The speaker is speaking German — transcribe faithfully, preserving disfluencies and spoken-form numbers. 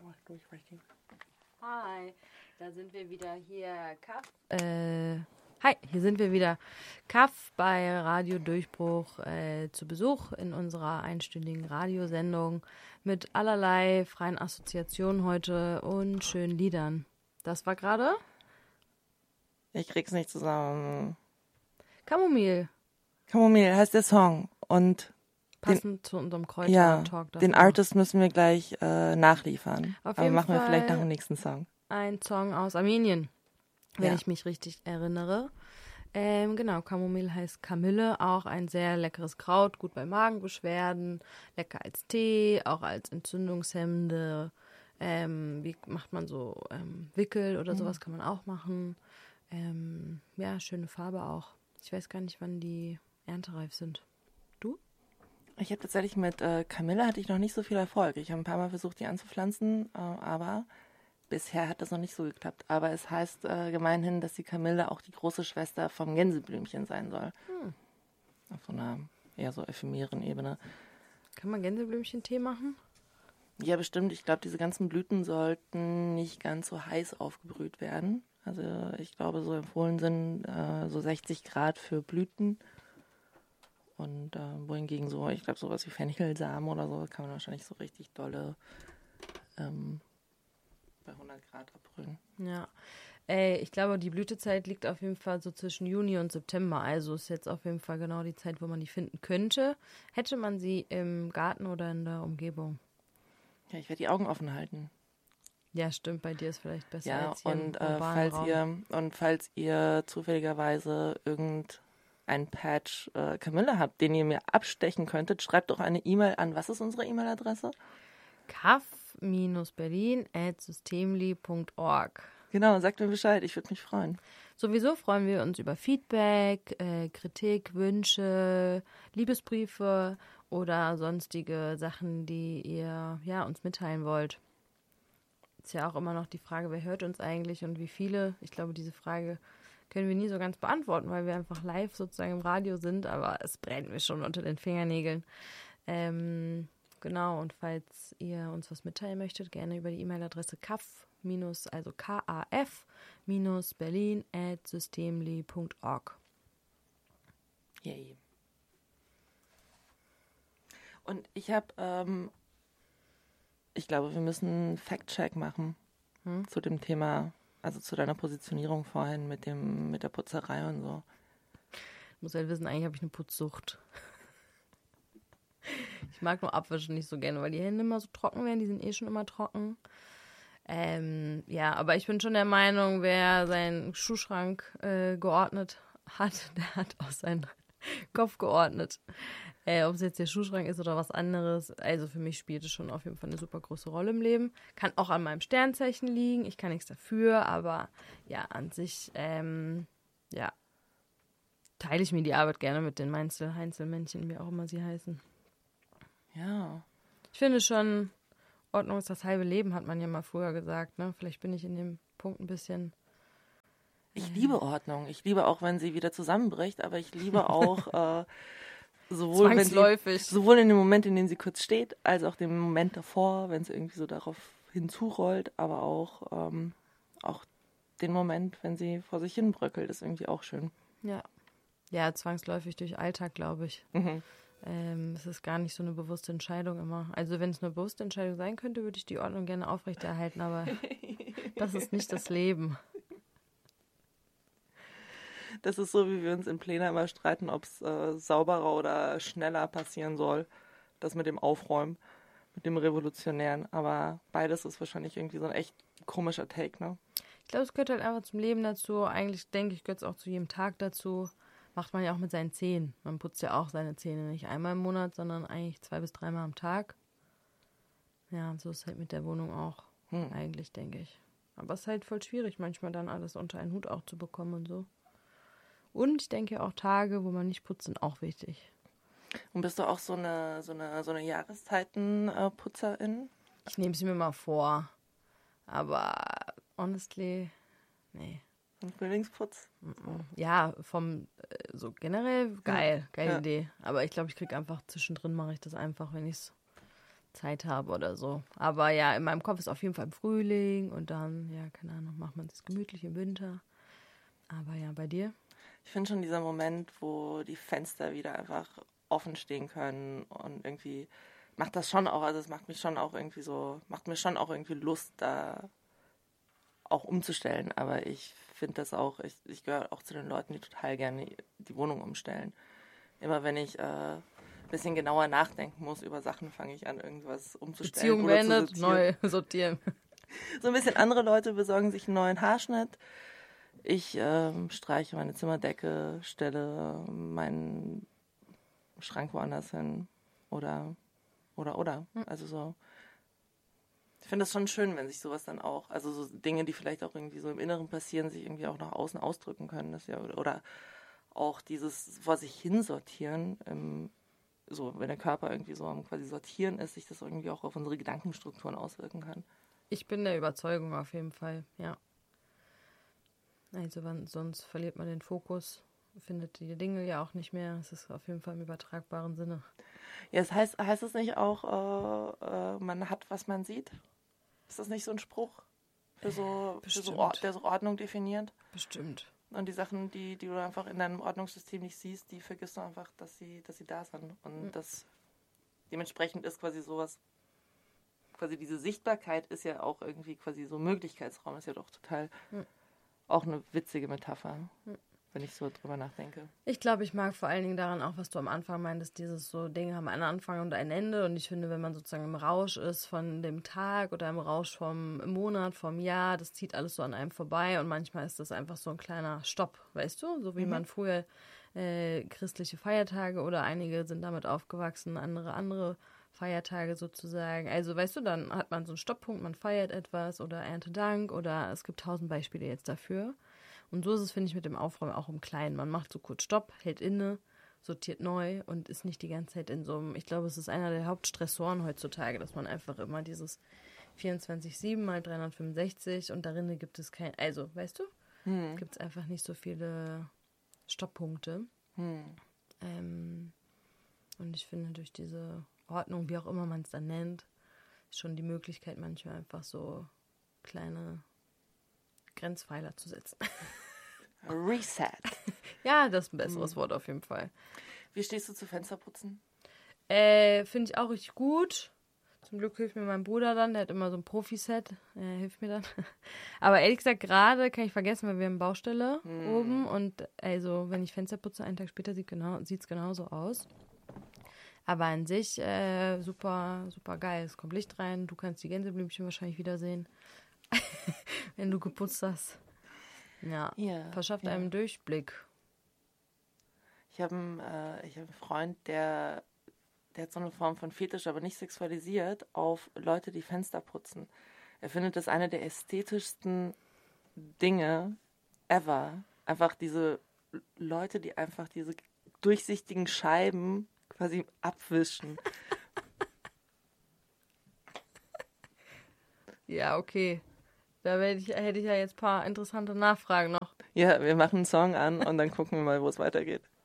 durchsprechen. Hi, da sind wir wieder hier. Kaff. Äh, hi, hier sind wir wieder. Kaff bei Radio Durchbruch äh, zu Besuch in unserer einstündigen Radiosendung mit allerlei freien Assoziationen heute und schönen Liedern. Das war gerade Ich krieg's nicht zusammen. Kamomil. Kamomil heißt der Song. Und Passend den, zu unserem ja, Kräuter-Talk. den Artist müssen wir gleich äh, nachliefern. Auf Aber jeden machen wir Fall vielleicht nach dem nächsten Song. Ein Song aus Armenien, wenn Ja. ich mich richtig erinnere. Ähm, genau, Kamomil heißt Kamille, auch ein sehr leckeres Kraut, gut bei Magenbeschwerden, lecker als Tee, auch als Entzündungshemmende. Ähm, wie macht man so ähm, Wickel oder sowas kann man auch machen. Ähm, ja, schöne Farbe auch. Ich weiß gar nicht, wann die erntereif sind. Du? Ich habe tatsächlich mit äh, Kamille hatte ich noch nicht so viel Erfolg. Ich habe ein paar Mal versucht, die anzupflanzen, äh, aber bisher hat das noch nicht so geklappt. Aber es heißt äh, gemeinhin, dass die Kamille auch die große Schwester vom Gänseblümchen sein soll. Hm. Auf so einer eher so ephemeren Ebene. Kann man Gänseblümchen-Tee machen? Ja, bestimmt. Ich glaube, diese ganzen Blüten sollten nicht ganz so heiß aufgebrüht werden. Also ich glaube, so empfohlen sind äh, so sechzig Grad für Blüten. Und äh, wohingegen so, ich glaube, sowas wie Fenchelsamen oder so kann man wahrscheinlich so richtig dolle ähm, bei hundert Grad abbrühen. Ja, Ey, ich glaube, die Blütezeit liegt auf jeden Fall so zwischen Juni und September. Also ist jetzt auf jeden Fall genau die Zeit, wo man die finden könnte. Hätte man sie im Garten oder in der Umgebung? Ja, ich werde die Augen offen halten. Ja, stimmt, bei dir ist vielleicht besser Ja, als hier im und äh, urbanen falls Raum. ihr und falls ihr zufälligerweise irgendein Patch äh, Kamille habt, den ihr mir abstechen könntet, schreibt doch eine E-Mail an. Was ist unsere E-Mail-Adresse? kaff-berlin at systemli punkt org. Genau, sagt mir Bescheid, ich würde mich freuen. Sowieso freuen wir uns über Feedback, äh, Kritik, Wünsche, Liebesbriefe oder sonstige Sachen, die ihr ja, uns mitteilen wollt. Ist ja auch immer noch die Frage, wer hört uns eigentlich und wie viele. Ich glaube, diese Frage können wir nie so ganz beantworten, weil wir einfach live sozusagen im Radio sind, aber es brennt mir schon unter den Fingernägeln. Ähm, genau, und falls ihr uns was mitteilen möchtet, gerne über die E-Mail-Adresse kaff, also kaf, berlin at systemli punkt org. Yay. Und ich habe, ähm, ich glaube, wir müssen einen Fact-Check machen Hm? zu dem Thema, also zu deiner Positionierung vorhin mit dem, mit der Putzerei und so. Ich muss halt wissen, eigentlich habe ich eine Putzsucht. Ich mag nur Abwischen nicht so gerne, weil die Hände immer so trocken werden. Die sind eh schon immer trocken. Ähm, ja, aber ich bin schon der Meinung, wer seinen Schuhschrank äh, geordnet hat, der hat auch seinen Kopf geordnet. Äh, ob es jetzt der Schuhschrank ist oder was anderes. Also für mich spielt es schon auf jeden Fall eine super große Rolle im Leben. Kann auch an meinem Sternzeichen liegen. Ich kann nichts dafür, aber ja, an sich, ähm, ja, teile ich mir die Arbeit gerne mit den Mainzel, Heinzelmännchen, wie auch immer sie heißen. Ja. Ich finde schon, Ordnung ist das halbe Leben, hat man ja mal früher gesagt. Ne? Vielleicht bin ich in dem Punkt ein bisschen... Ich liebe Ordnung. Ich liebe auch, wenn sie wieder zusammenbricht, aber ich liebe auch äh, sowohl, wenn sie, Zwangsläufig. sowohl in dem Moment, in dem sie kurz steht, als auch dem Moment davor, wenn sie irgendwie so darauf hinzurollt, aber auch, ähm, auch den Moment, wenn sie vor sich hin bröckelt, ist irgendwie auch schön. Ja, ja, zwangsläufig durch Alltag, glaube ich. Mhm. Ähm, es ist gar nicht so eine bewusste Entscheidung immer. Also wenn es eine bewusste Entscheidung sein könnte, würde ich die Ordnung gerne aufrechterhalten, aber das ist nicht das Leben. Das ist so, wie wir uns in Plänen immer streiten, ob es äh, sauberer oder schneller passieren soll. Das mit dem Aufräumen, mit dem Revolutionären. Aber beides ist wahrscheinlich irgendwie so ein echt komischer Take, ne? Ich glaube, es gehört halt einfach zum Leben dazu. Eigentlich denke ich, gehört es auch zu jedem Tag dazu. Macht man ja auch mit seinen Zähnen. Man putzt ja auch seine Zähne nicht einmal im Monat, sondern eigentlich zwei bis dreimal am Tag. Ja, und so ist halt mit der Wohnung auch. Hm. Eigentlich, denke ich. Aber es ist halt voll schwierig, manchmal dann alles unter einen Hut auch zu bekommen und so. Und ich denke auch Tage, wo man nicht putzt, sind auch wichtig. Und bist du auch so eine, so eine, so eine Jahreszeiten-Putzerin? Ich nehme es mir mal vor. Aber honestly, nee. Ein Frühlingsputz? Ja, vom, äh, so generell geil, geile Ja. Idee. Aber ich glaube, ich kriege einfach zwischendrin, mache ich das einfach, wenn ich es Zeit habe oder so. Aber ja, in meinem Kopf ist auf jeden Fall im Frühling und dann, ja, keine Ahnung, macht man es gemütlich im Winter. Aber ja, bei dir? Ich finde schon dieser Moment, wo die Fenster wieder einfach offen stehen können und irgendwie macht das schon auch, also es macht mich schon auch irgendwie so, macht mir schon auch irgendwie Lust, da auch umzustellen. Aber ich finde das auch, ich, ich gehöre auch zu den Leuten, die total gerne die Wohnung umstellen. Immer wenn ich äh, ein bisschen genauer nachdenken muss über Sachen, fange ich an, irgendwas umzustellen. Beziehung beendet, neu sortieren. So ein bisschen andere Leute besorgen sich einen neuen Haarschnitt. Ich ähm, streiche meine Zimmerdecke, stelle meinen Schrank woanders hin oder, oder, oder. Also so. Ich finde das schon schön, wenn sich sowas dann auch, also so Dinge, die vielleicht auch irgendwie so im Inneren passieren, sich irgendwie auch nach außen ausdrücken können. Das ja, oder auch dieses vor sich hin sortieren, ähm, so wenn der Körper irgendwie so am quasi sortieren ist, sich das irgendwie auch auf unsere Gedankenstrukturen auswirken kann. Ich bin der Überzeugung auf jeden Fall, ja. Also wann, sonst verliert man den Fokus, findet die Dinge ja auch nicht mehr. Es ist auf jeden Fall im übertragbaren Sinne. Ja, es heißt, heißt es nicht auch, äh, äh, man hat, was man sieht? Ist das nicht so ein Spruch, der so, der so, Or- der so Ordnung definiert? Bestimmt. Und die Sachen, die, die du einfach in deinem Ordnungssystem nicht siehst, die vergisst du einfach, dass sie, dass sie da sind. Und mhm. das dementsprechend ist quasi sowas, quasi diese Sichtbarkeit ist ja auch irgendwie quasi so Möglichkeitsraum, ist ja doch total mhm. auch eine witzige Metapher, mhm. wenn ich so drüber nachdenke. Ich glaube, ich mag vor allen Dingen daran auch, was du am Anfang meintest, dieses so Dinge haben einen Anfang und ein Ende. Und ich finde, wenn man sozusagen im Rausch ist von dem Tag oder im Rausch vom Monat, vom Jahr, das zieht alles so an einem vorbei. Und manchmal ist das einfach so ein kleiner Stopp, weißt du? So wie mhm. man früher äh, christliche Feiertage oder einige sind damit aufgewachsen, andere andere Feiertage sozusagen. Also weißt du, dann hat man so einen Stopppunkt, man feiert etwas oder Erntedank oder es gibt tausend Beispiele jetzt dafür. Und so ist es, finde ich, mit dem Aufräumen auch im Kleinen. Man macht so kurz Stopp, hält inne, sortiert neu und ist nicht die ganze Zeit in so einem, ich glaube, es ist einer der Hauptstressoren heutzutage, dass man einfach immer dieses vierundzwanzig sieben mal dreihundertfünfundsechzig und darin gibt es kein, also, weißt du, hm. gibt es einfach nicht so viele Stopppunkte. Hm. Ähm, und ich finde, durch diese Ordnung, wie auch immer man es dann nennt, ist schon die Möglichkeit, manchmal einfach so kleine Grenzpfeiler zu setzen. Reset. Ja, das ist ein besseres mhm. Wort auf jeden Fall. Wie stehst du zu Fensterputzen? Äh, finde ich auch richtig gut. Zum Glück hilft mir mein Bruder dann, der hat immer so ein Profi-Set. Er hilft mir dann. Aber ehrlich gesagt, gerade kann ich vergessen, weil wir haben Baustelle mhm. oben und also, wenn ich Fenster putze, einen Tag später sieht genau, sieht's genauso aus. Aber an sich äh, super, super geil. Es kommt Licht rein, du kannst die Gänseblümchen wahrscheinlich wiedersehen. Wenn du geputzt hast. Ja, ja verschafft ja. einem Durchblick. Ich habe einen, äh, hab einen Freund, der, der hat so eine Form von Fetisch, aber nicht sexualisiert, auf Leute, die Fenster putzen. Er findet das eine der ästhetischsten Dinge ever. Einfach diese Leute, die einfach diese durchsichtigen Scheiben quasi abwischen. Ja, okay. Da hätte ich, hätte ich ja jetzt ein paar interessante Nachfragen noch. Ja, wir machen einen Song an und dann gucken wir mal, wo es weitergeht.